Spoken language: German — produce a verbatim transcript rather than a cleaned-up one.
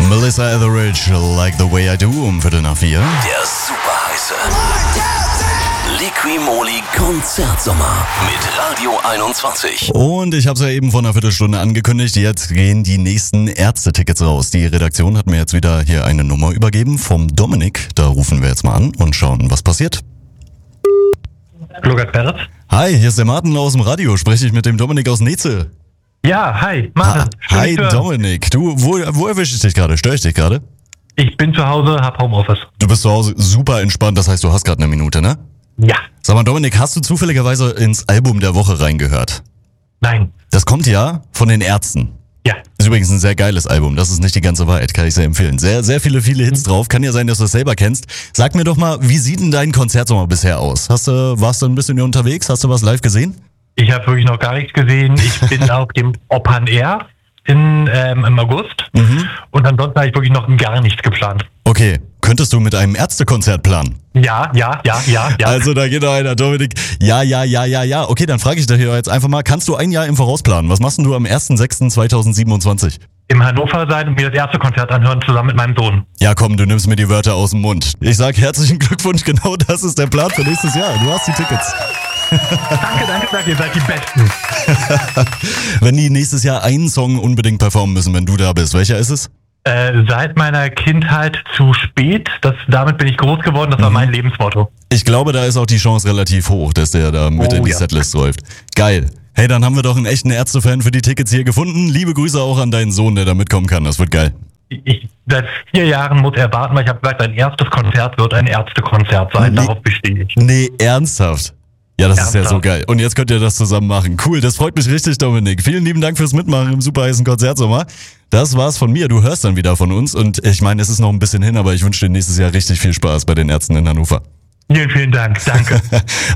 Melissa Etheridge, Like the Way I Do, um Viertel nach vier. Der super heiße Liqui-Moly Konzertsommer mit Radio einundzwanzig. Und ich habe es ja eben vor einer Viertelstunde angekündigt, jetzt gehen die nächsten Ärzte-Tickets raus. Die Redaktion hat mir jetzt wieder hier eine Nummer übergeben vom Dominik. Da rufen wir jetzt mal an und schauen, was passiert. Lukas Peretz? Hi, hier ist der Martin aus dem Radio. Spreche ich mit dem Dominik aus Neze? Ja, hi, Martin. Ha, hi Dominik. Du, wo, wo erwische ich dich gerade? Störe ich dich gerade? Ich bin zu Hause, hab Homeoffice. Du bist zu Hause super entspannt, das heißt, du hast gerade eine Minute, ne? Ja. Sag mal, Dominik, hast du zufälligerweise ins Album der Woche reingehört? Nein. Das kommt ja von den Ärzten. Ja. Ist übrigens ein sehr geiles Album, das ist nicht die ganze Wahrheit, kann ich sehr empfehlen. Sehr, sehr viele, viele Hits drauf, kann ja sein, dass du es selber kennst. Sag mir doch mal, wie sieht denn dein Konzertsommer bisher aus? Hast du, warst du ein bisschen unterwegs, hast du was live gesehen? Ich habe wirklich noch gar nichts gesehen. Ich bin auf dem Open Air in, ähm, im August Mhm. und ansonsten habe ich wirklich noch gar nichts geplant. Okay, könntest du mit einem Ärztekonzert planen? Ja, ja, ja, ja, ja. Also da geht noch einer, Dominik. Ja, ja, ja, ja, ja. Okay, dann frage ich dich jetzt einfach mal, kannst du ein Jahr im Voraus planen? Was machst denn du am ersten sechsten zweitausendsiebenundzwanzig? Im Hannover sein und mir das erste Konzert anhören zusammen mit meinem Sohn. Ja komm, du nimmst mir die Wörter aus dem Mund. Ich sag herzlichen Glückwunsch, genau das ist der Plan für nächstes Jahr. Du hast die Tickets. Danke, danke, danke, ihr seid die Besten. Wenn die nächstes Jahr einen Song unbedingt performen müssen, wenn du da bist, welcher ist es? Äh, seit meiner Kindheit zu spät, das, damit bin ich groß geworden, das war mein Lebensmotto. Ich glaube, da ist auch die Chance relativ hoch, dass der da mit Oh, in die ja. Setlist läuft. Geil. Hey, dann haben wir doch einen echten Ärzte-Fan für die Tickets hier gefunden. Liebe Grüße auch an deinen Sohn, der da mitkommen kann. Das wird geil. Ich, seit vier Jahren muss er warten, weil ich habe gesagt, sein erstes Konzert wird ein Ärztekonzert sein. Nee. Darauf bestehe ich. Nee, ernsthaft? Ja, das ist ja so Ernsthaft. geil. Und jetzt könnt ihr das zusammen machen. Cool, das freut mich richtig, Dominik. Vielen lieben Dank fürs Mitmachen im super heißen Konzertsommer. Das war's von mir. Du hörst dann wieder von uns. Und ich meine, es ist noch ein bisschen hin, aber ich wünsche dir nächstes Jahr richtig viel Spaß bei den Ärzten in Hannover. Vielen, vielen Dank. Danke.